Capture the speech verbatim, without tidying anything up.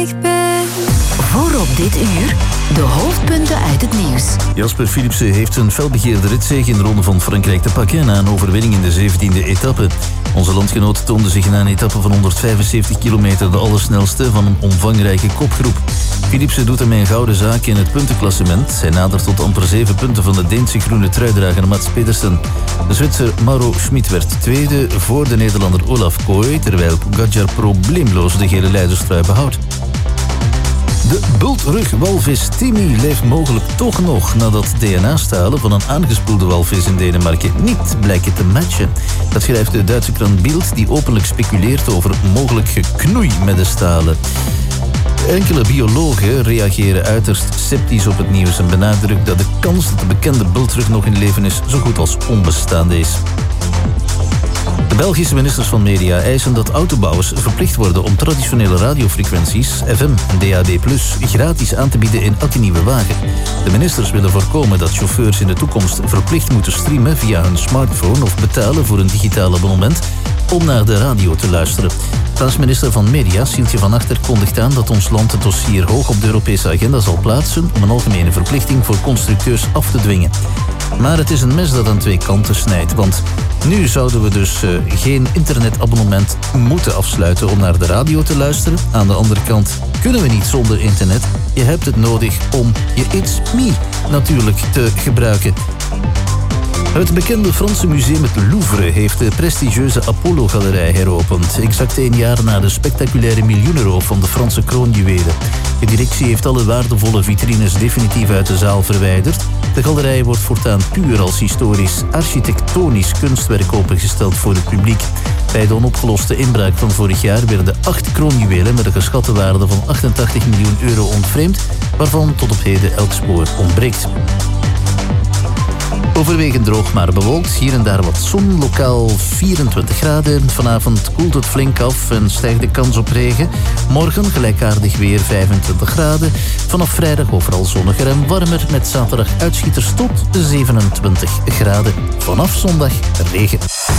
Voor op dit uur de hoofdpunten uit het nieuws. Jasper Philipsen heeft een felbegeerde ritzege in de Ronde van Frankrijk te pakken na een overwinning in de zeventiende etappe. Onze landgenoot toonde zich na een etappe van honderdvijfenzeventig kilometer de allersnelste van een omvangrijke kopgroep. Philipsen doet ermee een gouden zaak in het puntenklassement. Hij nadert tot amper zeven punten van de Deense groene truidrager Mats Pedersen. De Zwitser Mauro Schmid werd tweede voor de Nederlander Olaf Kooi, terwijl Pogacar probleemloos de gele leiderstrui behoudt. De bultrugwalvis Timmy leeft mogelijk toch nog nadat D N A-stalen van een aangespoelde walvis in Denemarken niet blijken te matchen. Dat schrijft de Duitse krant Bild, die openlijk speculeert over mogelijk geknoei met de stalen. Enkele biologen reageren uiterst sceptisch op het nieuws en benadrukt dat de kans dat de bekende bultrug nog in leven is zo goed als onbestaande is. De Belgische ministers van Media eisen dat autobouwers verplicht worden om traditionele radiofrequenties, F M en D A B plus, gratis aan te bieden in elke nieuwe wagen. De ministers willen voorkomen dat chauffeurs in de toekomst verplicht moeten streamen via hun smartphone of betalen voor een digitaal abonnement om naar de radio te luisteren. Staatsminister van Media, Sieltje van Achter, kondigt aan dat ons land het dossier hoog op de Europese agenda zal plaatsen om een algemene verplichting voor constructeurs af te dwingen. Maar het is een mes dat aan twee kanten snijdt, want nu zouden we dus uh, geen internetabonnement moeten afsluiten om naar de radio te luisteren. Aan de andere kant kunnen we niet zonder internet. Je hebt het nodig om je It's Me natuurlijk te gebruiken. Het bekende Franse museum het Louvre heeft de prestigieuze Apollo-galerij heropend. Exact één jaar na de spectaculaire miljoenenroof van de Franse kroonjuwelen. De directie heeft alle waardevolle vitrines definitief uit de zaal verwijderd. De galerij wordt voortaan puur als historisch, architectonisch kunstwerk opengesteld voor het publiek. Bij de onopgeloste inbraak van vorig jaar werden acht kroonjuwelen met een geschatte waarde van achtentachtig miljoen euro ontvreemd, waarvan tot op heden elk spoor ontbreekt. Overwegend droog, maar bewolkt. Hier en daar wat zon, lokaal vierentwintig graden. Vanavond koelt het flink af en stijgt de kans op regen. Morgen gelijkaardig weer vijfentwintig graden. Vanaf vrijdag overal zonniger en warmer met zaterdag uitschieters tot zevenentwintig graden. Vanaf zondag regen.